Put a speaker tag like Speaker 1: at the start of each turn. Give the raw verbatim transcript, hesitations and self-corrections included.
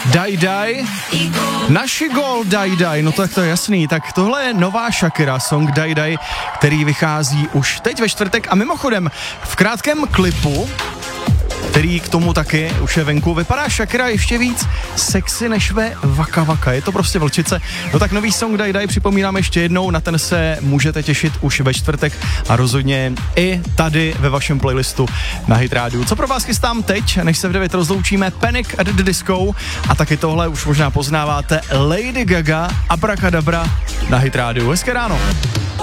Speaker 1: Daj Daj. Naši gol Daj Daj, no tak to je jasný. Tak tohle je nová Shakira, song Daj Daj, který vychází už teď ve čtvrtek a mimochodem v krátkém klipu, který k tomu taky už je venku, vypadá Shakira ještě víc sexy než ve Waka Waka. Je to prostě vlčice. No tak nový song Daj Daj připomínám ještě jednou, na ten se můžete těšit už ve čtvrtek a rozhodně i tady ve vašem playlistu na Hit Radio. Co pro vás chystám teď, než se v devět rozloučíme, Panic at the Disco a taky tohle už možná poznáváte, Lady Gaga, Abracadabra na Hit Radio. Hezké ráno.